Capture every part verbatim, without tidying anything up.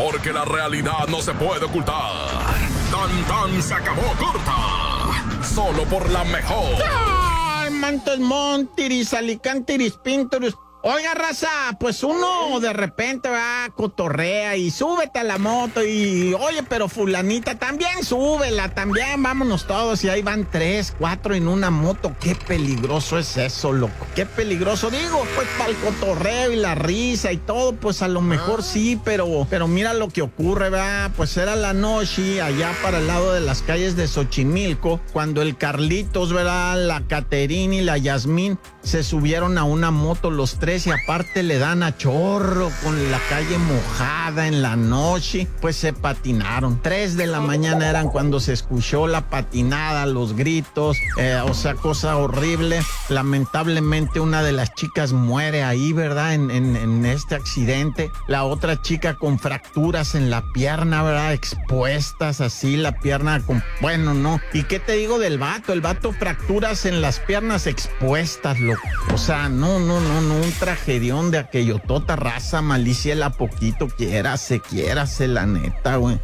porque la realidad no se puede ocultar. Tan tan se acabó corta, solo por la mejor. ¡Ay, Montes, Montiris, Alicantiris, Pinturus! Oiga, raza, pues uno de repente va, cotorrea y súbete a la moto y, oye, pero fulanita, también súbela, también vámonos todos y ahí van tres, cuatro en una moto. Qué peligroso es eso, loco, qué peligroso. Digo, pues para el cotorreo y la risa y todo, pues a lo mejor sí, pero, pero mira lo que ocurre, ¿verdad? Pues era la noche allá para el lado de las calles de Xochimilco, cuando el Carlitos, ¿verdad? La Caterina y la Yasmín se subieron a una moto los tres y aparte le dan a chorro con la calle mojada en la noche, pues se patinaron. Tres de la mañana eran cuando se escuchó la patinada, los gritos, eh, o sea, cosa horrible. Lamentablemente una de las chicas muere ahí, ¿verdad? En, en, en este accidente. La otra chica con fracturas en la pierna, ¿verdad? Expuestas así, la pierna con... Bueno, no. ¿Y qué te digo del vato? El vato fracturas en las piernas expuestas, loco. O sea, no, no, no, no, un tragedión de aquello, tota raza, malicia la poquito, quiérase, quiérase, la neta, güey.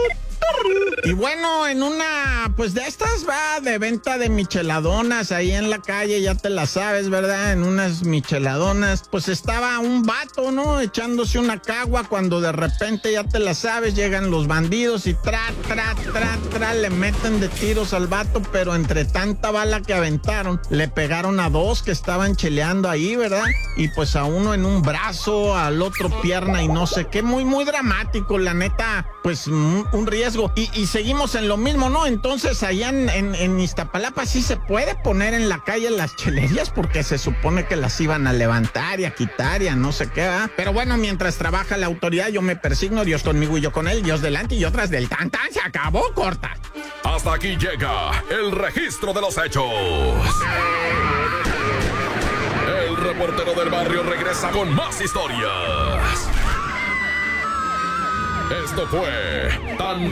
Y bueno, en una, pues de estas va de venta de micheladonas ahí en la calle, ya te la sabes, ¿verdad? En unas micheladonas, pues estaba un vato, ¿no? Echándose una cagua cuando de repente, ya te la sabes, llegan los bandidos y tra, tra, tra, tra, le meten de tiros al vato, pero entre tanta bala que aventaron, le pegaron a dos que estaban cheleando ahí, ¿verdad? Y pues a uno en un brazo, al otro pierna y no sé qué, muy, muy dramático, la neta, pues un, un riesgo. Y, y seguimos en lo mismo, ¿no? Entonces allá en, en, en Iztapalapa sí se puede poner en la calle las chelerías porque se supone que las iban a levantar y a quitar y a no sé qué, ¿verdad? Pero bueno, mientras trabaja la autoridad yo me persigno, Dios conmigo y yo con él, Dios delante y otras del tan tan, se acabó corta. Hasta aquí llega el registro de los hechos. El reportero del barrio regresa con más historias. Esto fue Tan